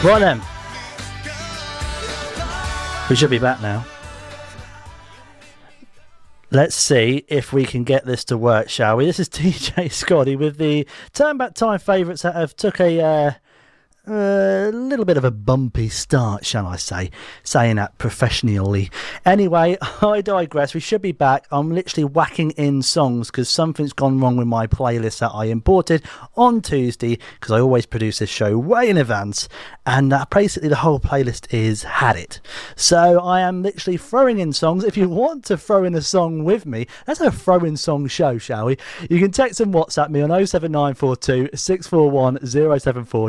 Right then. We should be back now. Let's see if we can get this to work, shall we? This is DJ Scotty with the Turn Back Time favourites that have took a little bit of a bumpy start, shall I say, saying that professionally. Anyway, I digress. We should be back. I'm literally whacking in songs because something's gone wrong with my playlist that I imported on Tuesday, because I always produce this show way in advance, and basically the whole playlist is had it. So I am literally throwing in songs. If you want to throw in a song with me, let's have a throw-in song show, shall we? You can text and WhatsApp me on 07942 641 074,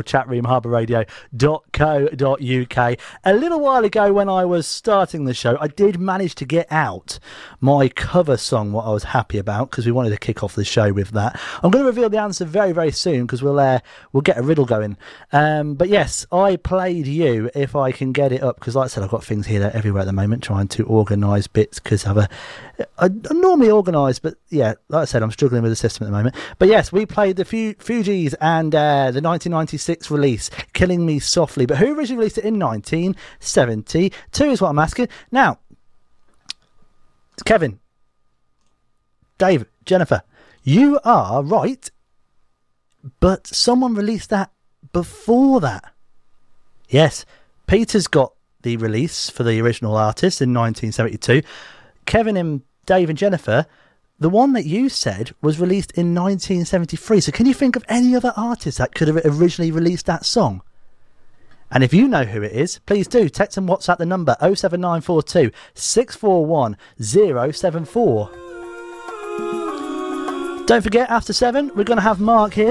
chatroomharbourradio.co.uk. A little while ago when I was starting the show, I did manage to get out my cover song, what I was happy about, because we wanted to kick off the show with that. I'm going to reveal the answer very, very soon, because we'll get a riddle going. But yes, I played You, if I can get it up, because like I said, I've got things here, there, everywhere at the moment, trying to organise bits, because I'm normally organised, but yeah, like I said, I'm struggling with the system at the moment. But yes, we played the Fugees and the 1996 release, Killing Me Softly. But who originally released it in 1972 is what I'm asking. Now, Kevin, Dave, Jennifer, you are right, but someone released that before that. Yes, Peter's got the release for the original artist in 1972. Kevin and Dave and Jennifer, the one that you said was released in 1973. So can you think of any other artist that could have originally released that song? And if you know who it is, please do text and WhatsApp the number 07942 641 074. Don't forget, after 7, we're going to have Mark here.